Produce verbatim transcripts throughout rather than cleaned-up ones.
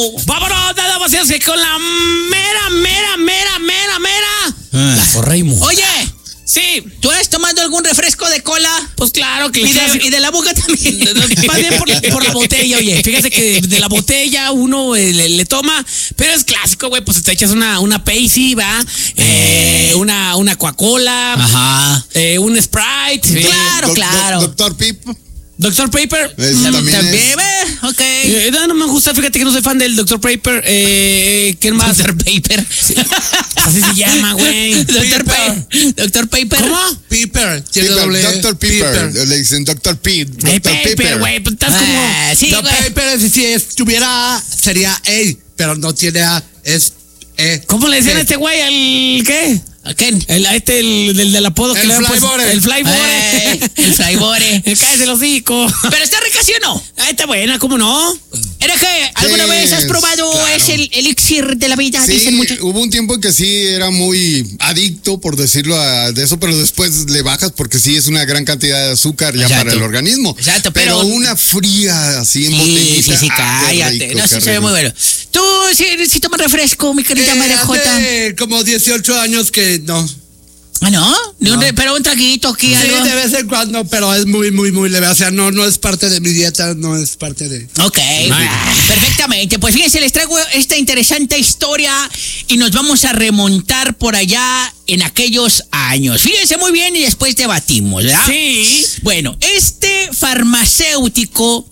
Vámonos, nada más es que con la mera, mera, mera, mera, mera. Ah. La Forrey Muda. Oye. Sí. ¿Tú has tomado algún refresco de cola? Pues claro que y de, y de la boca también. Más bien por, por la botella, oye. Fíjate que de, de la botella uno eh, le, le toma, pero es clásico, güey. Pues te echas una, una Pepsi, ¿va? Eh, una, una Coca-Cola. Ajá. Eh, un Sprite. Claro, Do- claro. do- Doctor Pip. Doctor Paper. Ese también También, es. eh, ok. Eh, no, no me gusta, fíjate que no soy fan del Doctor Paper. Eh, ¿Quién más? Doctor Paper. Sí. Así se llama, güey. Doctor Paper. Doctor Paper. ¿Cómo? Piper. Tiene Piper, doble E. Doctor Piper. Le dicen Doctor Pip. Eh, Doctor Paper, güey. Pues estás Ah, como. sí, The güey. Paper, si, si estuviera A, sería A, pero no tiene A, es E. ¿Cómo le decían a Sí. este güey? ¿Al qué? ¿A quién? El, a este, el del, del apodo que El le habían puesto. Flybore. El Flybore. Eh, el Flybore. Cállese el hocico. Pero está rica, ¿sí o no? Ah, está buena, ¿cómo no? ¿Eres que alguna Sí, vez has probado claro. es el elixir de la vida? Sí, Dicen muchos. hubo un tiempo en que sí era muy adicto, por decirlo a, de eso, pero después le bajas porque sí es una gran cantidad de azúcar ya Exacto. para el organismo. Exacto, pero, pero- una fría así en Sí, botellita. sí, sí, ah, qué cállate. rico, No, qué sí se ve rico. muy bueno. Tú sí, sí tomas refresco, mi querida Eh, Marejota. hace como dieciocho años que no. Ah, ¿no? Ni un re- pero un traguito aquí, Sí, algo. de vez en cuando, pero es muy, muy, muy leve. O sea, no, no es parte de mi dieta, no es parte de... Ok, perfectamente. Pues fíjense, les traigo esta interesante historia y nos vamos a remontar por allá en aquellos años. Fíjense muy bien y después debatimos, ¿verdad? Sí. Bueno, este farmacéutico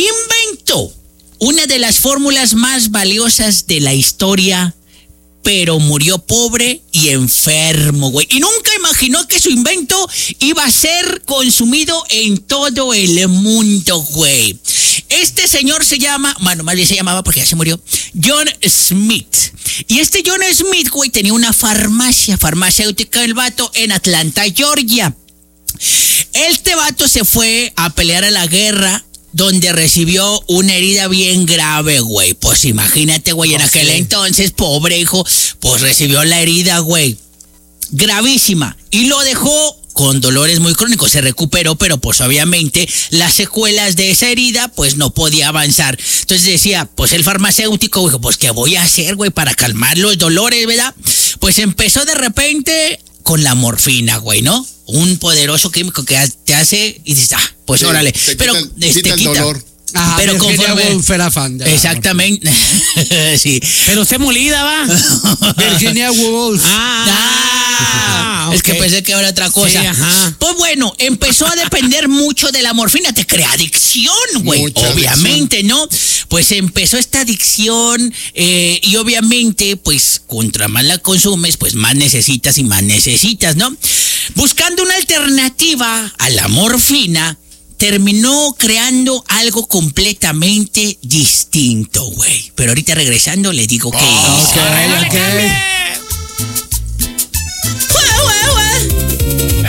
inventó una de las fórmulas más valiosas de la historia, pero murió pobre y enfermo, güey. Y nunca imaginó que su invento iba a ser consumido en todo el mundo, güey. Este señor se llama, bueno, más bien se llamaba porque ya se murió, John Smith. Y este John Smith, güey, tenía una farmacia, farmacéutica el vato en Atlanta, Georgia. Este vato se fue a pelear a la guerra, donde recibió una herida bien grave, güey. Pues imagínate, güey, en aquel entonces, pobre hijo, pues recibió la herida, güey, gravísima. Y lo dejó con dolores muy crónicos. Se recuperó, pero pues obviamente las secuelas de esa herida, pues no podía avanzar. Entonces decía, pues el farmacéutico, güey, pues ¿qué voy a hacer, güey, para calmar los dolores, verdad? Pues empezó de repente con la morfina, güey, ¿no? Un poderoso químico que te hace y dices, ah, pues Sí, órale. te Pero quita el- este, quita el dolor. Ajá, pero Virginia conforme... Woolf era fan de la- Exactamente. Sí. Pero usted molida, va. Virginia Woolf. Ah, Ah, es que ok. pensé que era otra cosa. Sí, ajá. Pues bueno, empezó a depender mucho de la morfina. Te crea adicción, güey. Mucha Obviamente, ¿no? Pues empezó esta adicción eh, y obviamente, pues, contra más la consumes, pues más necesitas y más necesitas, ¿no? Buscando una alternativa a la morfina, terminó creando algo completamente distinto, güey. Pero ahorita regresando le digo que... Ok, ¡No le ok. cambie!